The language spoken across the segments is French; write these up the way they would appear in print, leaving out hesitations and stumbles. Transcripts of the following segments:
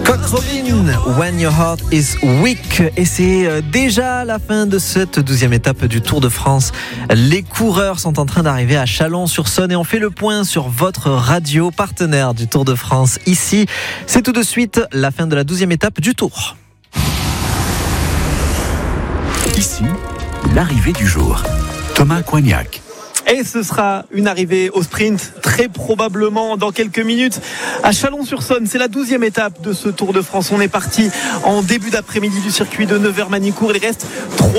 Cock Robin, When Your Heart is Weak. Et c'est déjà la fin de cette 12e étape du Tour de France. Les coureurs sont en train d'arriver à Chalon-sur-Saône et on fait le point sur votre radio partenaire du Tour de France. Ici, c'est tout de suite la fin de la 12e étape du Tour. Ici, l'arrivée du jour. Thomas Coignac. Et ce sera une arrivée au sprint, très probablement dans quelques minutes, à Chalon-sur-Saône. C'est la 12e étape de ce Tour de France. On est parti en début d'après-midi du circuit de Nevers-Manicourt. Il reste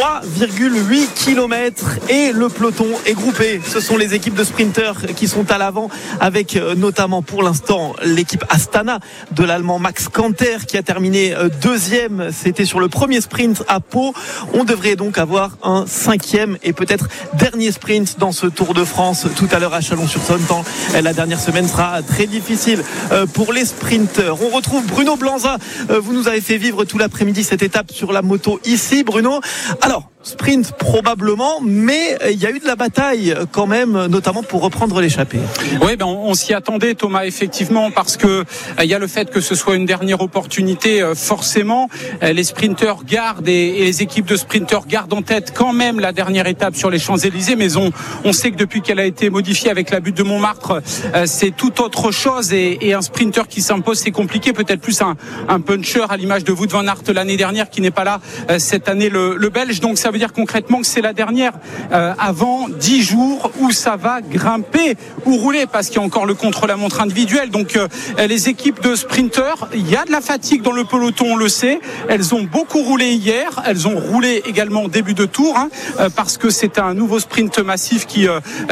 3,8 km et le peloton est groupé. Ce sont les équipes de sprinteurs qui sont à l'avant, avec notamment pour l'instant l'équipe Astana de l'Allemand Max Kanter qui a terminé deuxième. C'était sur le premier sprint à Pau. On devrait donc avoir un 5e et peut-être dernier sprint dans ce Tour de France tout à l'heure à Chalon-sur-Saône, tant la dernière semaine sera très difficile pour les sprinteurs. On retrouve Bruno Blanza. Vous nous avez fait vivre tout l'après-midi cette étape sur la moto ici, Bruno. Alors, sprint probablement, mais il y a eu de la bataille quand même, notamment pour reprendre l'échappée. Oui, on s'y attendait, Thomas, effectivement, parce que il y a le fait que ce soit une dernière opportunité. Forcément, les sprinteurs gardent et les équipes de sprinteurs gardent en tête quand même la dernière étape sur les Champs-Élysées, mais on sait que depuis qu'elle a été modifiée avec la butte de Montmartre, c'est tout autre chose et un sprinter qui s'impose, c'est compliqué. Peut-être plus un puncher à l'image de Wout van Aert l'année dernière qui n'est pas là cette année, le Belge. Donc ça veut dire concrètement que c'est la dernière avant 10 jours où ça va grimper ou rouler, parce qu'il y a encore le contre-la-montre individuel. Donc les équipes de sprinteurs, il y a de la fatigue dans le peloton, on le sait. Elles ont beaucoup roulé hier, elles ont roulé également au début de tour, parce que c'est un nouveau sprint massif qui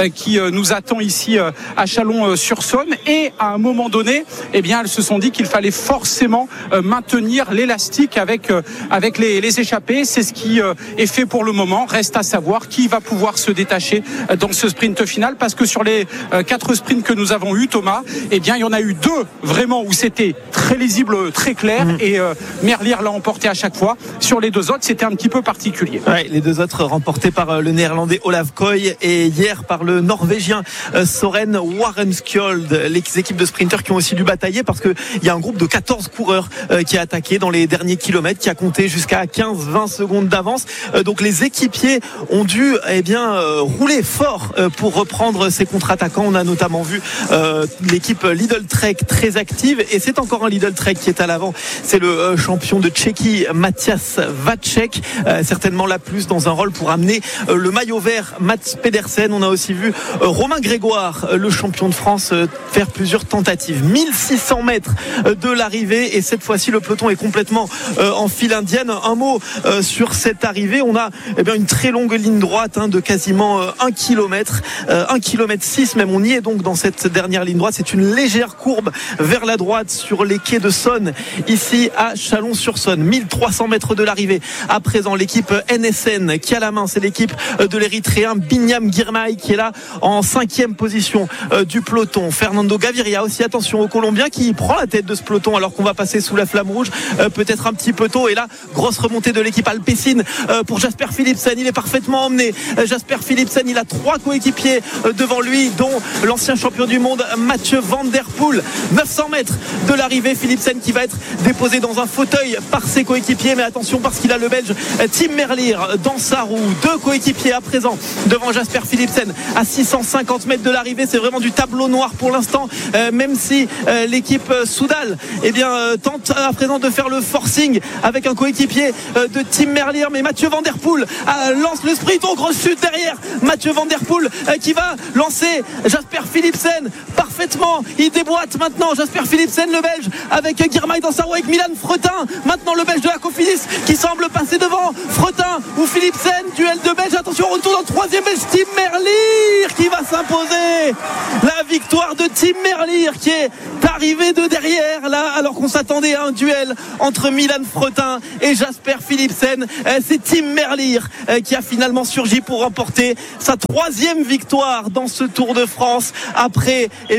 nous attend ici à Chalon-sur-Saône. Et à un moment donné, eh bien, elles se sont dit qu'il fallait forcément maintenir l'élastique avec les échappées. C'est ce qui est fait pour le moment. Reste à savoir qui va pouvoir se détacher dans ce sprint final, parce que sur les 4 sprints que nous avons eu, Thomas, eh bien, il y en a eu 2 vraiment où c'était très lisible, très clair, et Merlier l'a emporté à chaque fois. Sur les 2 autres, c'était un petit peu particulier. Ouais, les 2 autres remportés par le néerlandais Olav Koy et hier par le norvégien Soren Warenskjold. Les équipes de sprinters qui ont aussi dû batailler, parce qu'il y a un groupe de 14 coureurs qui a attaqué dans les derniers kilomètres, qui a compté jusqu'à 15-20 secondes d'avance. Donc les équipiers ont dû rouler fort pour reprendre ces contre-attaquants. On a notamment vu l'équipe Lidl Trek très active, et c'est encore un Lidl Trek qui est à l'avant. C'est le champion de Tchéquie, Matthias Vacek, certainement la plus dans un rôle pour amener le maillot vert, Mats Pedersen. On a aussi vu Romain Grégoire, le champion de France, faire plusieurs tentatives. 1600 mètres de l'arrivée, et cette fois-ci le peloton est complètement en file indienne. Un mot sur cette arrivée. On a une très longue ligne droite de quasiment 1 km, 1 km 6 même. On y est donc dans cette dernière ligne droite. C'est une légère courbe vers la droite sur les quais de Saône, ici à Chalon-sur-Saône. 1300 mètres de l'arrivée. À présent, l'équipe NSN qui a la main, c'est l'équipe de l'Érythréen Binyam Girmay qui est là en 5e position du peloton. Fernando Gaviria aussi, attention, au Colombien qui prend la tête de ce peloton alors qu'on va passer sous la flamme rouge, peut-être un petit peu tôt. Et là, grosse remontée de l'équipe Alpecin pour Jasper Philipsen. Il est parfaitement emmené. Jasper Philipsen, il a 3 coéquipiers devant lui, dont l'ancien champion du monde Mathieu Van Der Poel. 900 mètres de l'arrivée, Philipsen qui va être déposé dans un fauteuil par ses coéquipiers, mais attention parce qu'il a le Belge Tim Merlier dans sa roue. 2 coéquipiers à présent devant Jasper Philipsen à 650 mètres de l'arrivée. C'est vraiment du tableau noir pour l'instant, même si l'équipe Soudal tente à présent de faire le forcing avec un coéquipier de Tim Merlier, mais Mathieu Van Der Poel lance le sprint. Grosse chute derrière Mathieu Van Der Poel qui va lancer Jasper Philipsen parfaitement. Il déboîte maintenant Jasper Philipsen, le Belge, avec Girmay dans sa roue, avec Milan Fretin maintenant, le Belge de la Cofidis qui semble passer devant. Fretin ou Philipsen, duel de Belge. Attention, retour dans le 3e Belge, Tim Merlier qui va s'imposer. La victoire de Tim Merlier qui est arrivé de derrière là, alors qu'on s'attendait à un duel entre Milan Fretin et Jasper Philipsen. C'est Tim Merlier qui a finalement surgi pour remporter sa 3e victoire dans ce Tour de France, après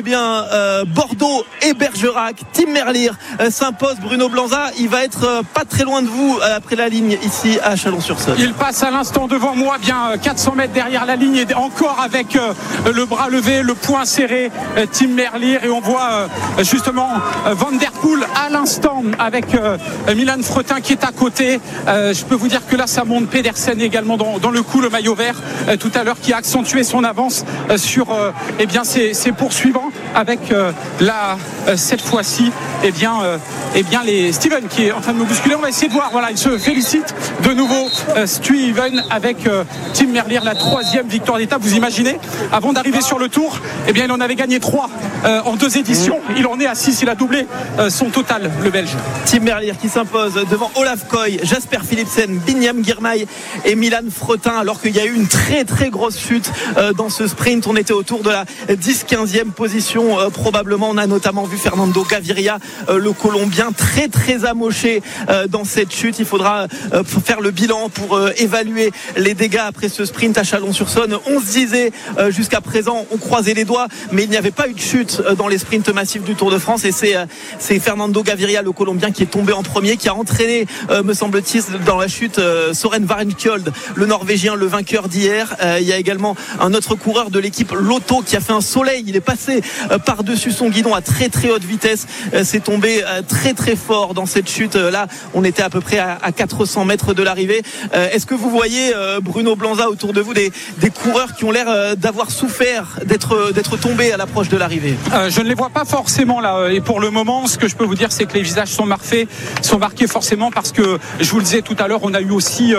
bien Bordeaux et Bergerac. Tim Merlier s'impose. Bruno Blanza, il va être pas très loin de vous après la ligne ici à Chalon-sur-Saône. Il passe à l'instant devant moi, bien 400 mètres derrière la ligne, et encore avec le bras levé, le poing serré, Tim Merlier, et on voit justement Van Der Poel à l'instant avec Milan Fretin qui est à côté. Je peux vous dire que là ça monte. Pedersen également dans le coup, le maillot vert tout à l'heure, qui a accentué son avance sur ses poursuivants, avec cette fois-ci les Steven qui est en train de me bousculer. On va essayer de voir, voilà, il se félicite de nouveau Steven avec Tim Merlier, la 3e victoire d'étape. Vous imaginez, avant d'arriver sur le Tour, il en avait gagné 3 en 2 éditions. Il en est à 6, il a doublé son total, le Belge. Tim Merlier qui s'impose devant Olaf Koy, Jasper Philipsen, Binyam Girmay et Milan Fretin, alors qu'il y a eu une très très grosse chute dans ce sprint. On était autour de la 10-15e position probablement. On a notamment vu Fernando Gaviria, le Colombien, très très amoché dans cette chute. Il faudra faire le bilan pour évaluer les dégâts après ce sprint à Chalon-sur-Saône. On se disait jusqu'à présent, on croisait les doigts, mais il n'y avait pas eu de chute dans les sprints massifs du Tour de France, et c'est Fernando Gaviria, le Colombien, qui est tombé en premier, qui a entraîné, me semble-t-il, dans la chute Søren Varnskjold, le Norvégien, le vainqueur d'hier. Il y a également un autre coureur de l'équipe Lotto qui a fait un soleil. Il est passé par-dessus son guidon à très très haute vitesse. C'est tombé très très fort dans cette chute. Là, on était à peu près à 400 mètres de l'arrivée. Est-ce que vous voyez, Bruno Blanza, autour de vous des coureurs qui ont l'air d'avoir souffert d'être tombés à l'approche de l'arrivée? Je ne les vois pas forcément là, et pour le moment, ce que je peux vous dire, c'est que les visages sont marqués forcément, parce que je vous le disais tout à l'heure, on a eu aussi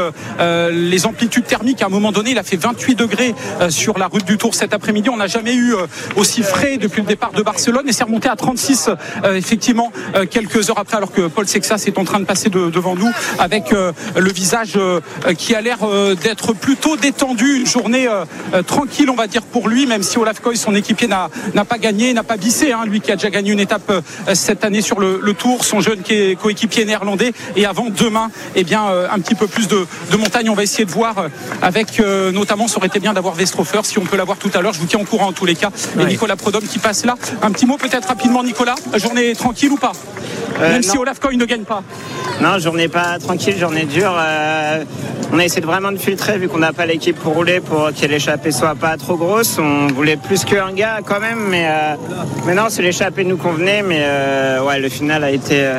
les amplitudes thermiques. À un moment donné, il a fait 28 degrés sur la route du Tour cet après-midi. On n'a jamais eu aussi frais depuis le départ de Barcelone, et c'est remonté à 36 effectivement quelques heures après, alors que Paul Sexas est en train de passer devant nous avec le visage qui a l'air d'être plutôt détendu. Une journée tranquille, on va dire, pour lui, même si Olaf Koy, son équipier, n'a pas gagné, n'a pas bissé, lui qui a déjà gagné une étape cette année sur le Tour, son jeune coéquipier néerlandais. Et avant demain, un petit peu plus de montagne. On va essayer de voir avec notamment, ça aurait été bien d'avoir Westrofer, si on peut l'avoir tout à l'heure. Je vous tiens au courant en tous les cas. Et Nicolas Prodhomme qui passe là. Un petit mot peut-être rapidement, Nicolas. Journée tranquille ou pas? Même si Olaf Koy ne gagne pas. Non, journée pas tranquille, journée dure. On a essayé vraiment de filtrer, vu qu'on n'a pas l'équipe pour rouler, pour que l'échappée soit pas trop grosse. On voulait plus qu'un gars quand même, mais non, c'est l'échappée nous convenait, mais le final a été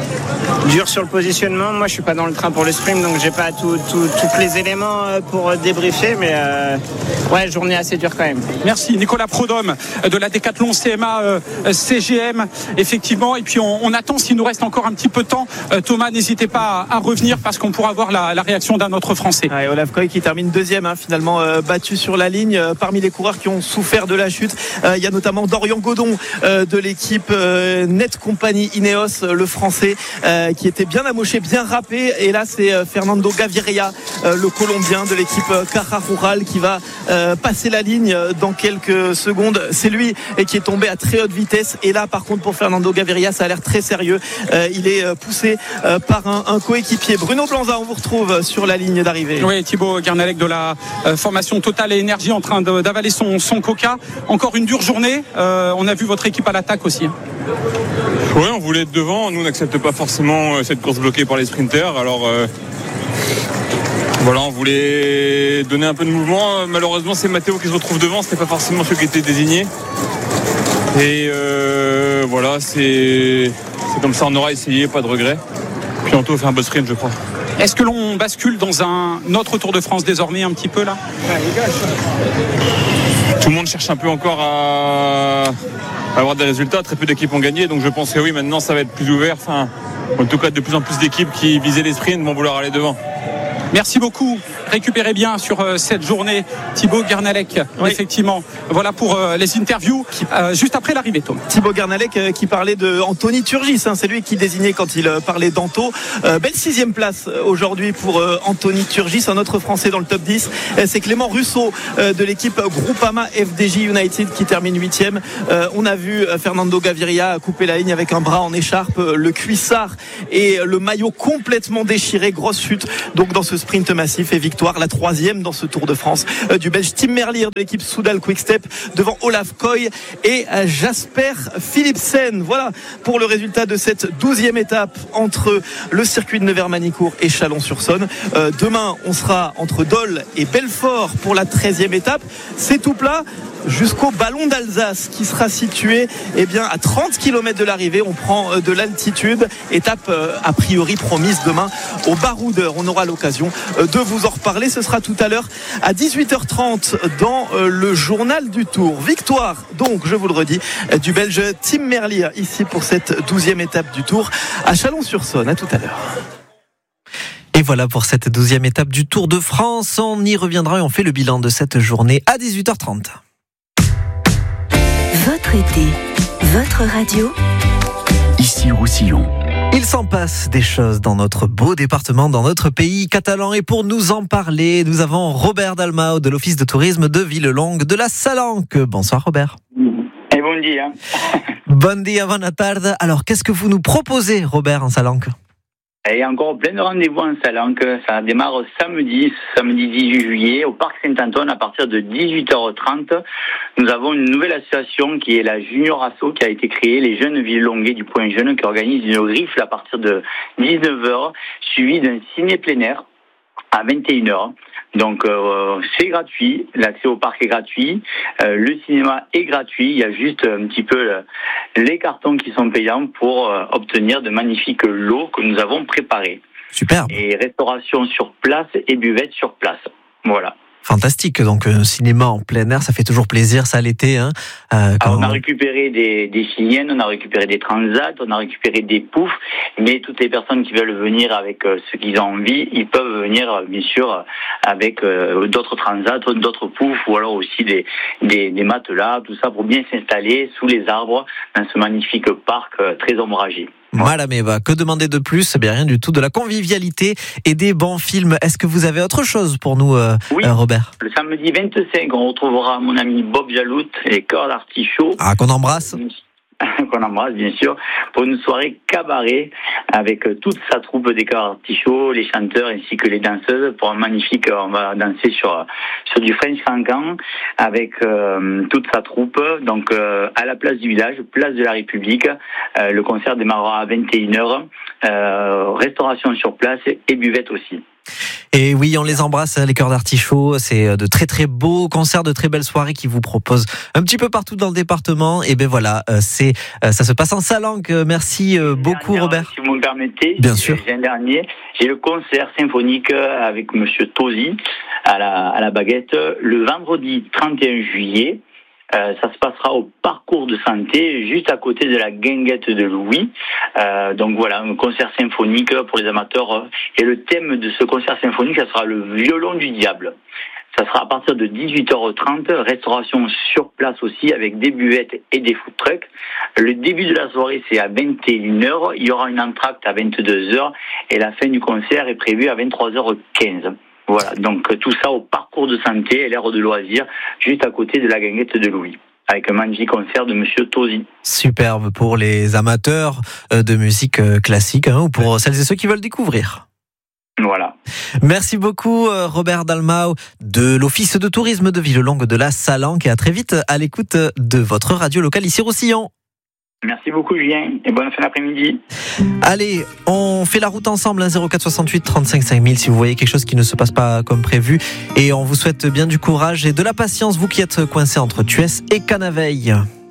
dur sur le positionnement. Moi, je suis pas dans le train pour le sprint, donc j'ai pas tous les éléments pour débriefer, mais journée assez dure quand même. Merci Nicolas Prodhomme de la Décathlon CMA CGM, effectivement. Et puis on attend, s'il nous reste encore un petit peu de temps, Thomas, n'hésitez pas à revenir, parce qu'on pourra voir la réaction d'un autre Français. Olaf Koy qui termine 2e, finalement battu sur la ligne. Parmi les coureurs qui ont souffert de la chute, il y a notamment Dorian Godon de l'équipe Net Company Ineos, le Français, qui était bien amoché, bien râpé. Et là, c'est Fernando Gaviria, le Colombien de l'équipe Caja Rural, qui va passer la ligne dans quelques secondes. C'est lui qui est tombé à très haute vitesse. Et là, par contre, pour Fernando Gaviria, ça a l'air très sérieux. Il est poussé par un coéquipier. Bruno Blanza, on vous retrouve sur la ligne d'arrivée. Oui, Thibaut Garnalec de la formation Total et Énergie, en train d'avaler son coca. Encore une dure journée. On a vu votre équipe à l'attaque aussi. Oui, on voulait être devant. Nous, on n'accepte pas forcément cette course bloquée par les sprinters. Alors on voulait donner un peu de mouvement. Malheureusement, c'est Matteo qui se retrouve devant. C'était pas forcément ceux qui étaient désignés. Et c'est comme ça. On aura essayé, pas de regret. Puis Anto fait un beau sprint, je crois. Est-ce que l'on bascule dans un autre Tour de France désormais, un petit peu là? Tout le monde cherche un peu encore à avoir des résultats. Très peu d'équipes ont gagné, donc je pense que oui, maintenant ça va être plus ouvert. En tout cas, de plus en plus d'équipes qui visaient les sprints vont vouloir aller devant. Merci beaucoup. Récupérez bien sur cette journée, Thibaut Garnalec. Oui. Effectivement. Voilà pour les interviews juste après l'arrivée, Thomas. Thibaut Garnalec qui parlait de Anthony Turgis. C'est lui qui désignait quand il parlait d'Anto. Belle 6e place aujourd'hui pour Anthony Turgis. Un autre Français dans le top 10. C'est Clément Russo de l'équipe Groupama FDJ United qui termine 8e. On a vu Fernando Gaviria couper la ligne avec un bras en écharpe, le cuissard et le maillot complètement déchiré. Grosse chute donc dans ce sprint massif, et victoire victoire, la 3e dans ce Tour de France du Belge Tim Merlier de l'équipe Soudal Quick-Step devant Olaf Koy et Jasper Philipsen. Voilà pour le résultat de cette 12e étape entre le circuit de Nevers-Manicourt et Chalon-sur-Saône. Demain, on sera entre Dole et Belfort pour la 13e étape. C'est tout plat jusqu'au Ballon d'Alsace qui sera situé à 30 km de l'arrivée. On prend de l'altitude. Étape a priori promise demain au Baroudeur. On aura l'occasion de vous en reparler. Ce sera tout à l'heure à 18h30 dans le journal du Tour. Victoire, donc, je vous le redis, du Belge Tim Merlier ici pour cette 12e étape du Tour à Chalon-sur-Saône. À tout à l'heure. Et voilà pour cette 12e étape du Tour de France. On y reviendra et on fait le bilan de cette journée à 18h30. Votre été, votre radio. Ici Roussillon. Il s'en passe des choses dans notre beau département, dans notre pays catalan. Et pour nous en parler, nous avons Robert Dalmau de l'Office de tourisme de Villelongue de la Salanque. Bonsoir Robert. Et bon dia. Bon dia, bona tarde. Alors qu'est-ce que vous nous proposez Robert en Salanque ? Et encore plein de rendez-vous en Salanque. Ça démarre samedi 18 juillet au Parc Saint-Antoine à partir de 18h30. Nous avons une nouvelle association qui est la Junior Asso qui a été créée, les jeunes Villelonguais du Point Jeune, qui organise une rifle à partir de 19h, suivie d'un ciné plein air à 21h. Donc c'est gratuit, l'accès au parc est gratuit, le cinéma est gratuit, il y a juste un petit peu les cartons qui sont payants pour obtenir de magnifiques lots que nous avons préparés. Super. Et restauration sur place et buvette sur place. Voilà. Fantastique, donc cinéma en plein air, ça fait toujours plaisir, ça l'été. On a récupéré des filiennes, on a récupéré des transats, on a récupéré des poufs, mais toutes les personnes qui veulent venir avec ce qu'ils ont envie, ils peuvent venir bien sûr avec d'autres transats, d'autres poufs, ou alors aussi des matelas, tout ça pour bien s'installer sous les arbres dans ce magnifique parc très ombragé. Malameva, que demander de plus ? Eh bien rien du tout, de la convivialité et des bons films. Est-ce que vous avez autre chose pour nous, oui, Robert ? Le samedi 25, on retrouvera mon ami Bob Jalout et Cœur d'Artichaut. Ah, qu'on embrasse. Qu'on embrasse bien sûr, pour une soirée cabaret avec toute sa troupe des Cœurs d'Artichaut, les chanteurs ainsi que les danseuses. Pour un magnifique, on va danser sur du French Cancan avec toute sa troupe. Donc à la place du village, place de la République, le concert démarrera à 21h. Restauration sur place et buvette aussi. Et oui, on les embrasse, les Cœurs d'Artichaut. C'est de très très beaux concerts, de très belles soirées qui vous proposent un petit peu partout dans le département. Et ben voilà, ça se passe en Salanque. Merci beaucoup Robert. Si vous me permettez, bien sûr. Dernier, j'ai le concert symphonique avec Monsieur Tosi à la baguette le vendredi 31 juillet. Ça se passera au parcours de santé, juste à côté de la guinguette de Louis. Donc voilà, un concert symphonique pour les amateurs. Et le thème de ce concert symphonique, ça sera le violon du diable. Ça sera à partir de 18h30, restauration sur place aussi avec des buvettes et des food trucks. Le début de la soirée, c'est à 21h. Il y aura une entracte à 22h et la fin du concert est prévue à 23h15. Voilà, donc tout ça au parcours de santé et l'aire de loisirs, juste à côté de la guinguette de Louis, avec un magnifique concert de Monsieur Tosi. Superbe pour les amateurs de musique classique, ou pour celles et ceux qui veulent découvrir. Voilà. Merci beaucoup Robert Dalmau de l'Office de tourisme de Villelongue de la Salanque, et à très vite à l'écoute de votre radio locale ici Roussillon. Merci beaucoup Julien et bonne fin d'après-midi. Allez, on fait la route ensemble, 04 68 35 5000 si vous voyez quelque chose qui ne se passe pas comme prévu, et on vous souhaite bien du courage et de la patience, vous qui êtes coincés entre Thuès et Canaveil.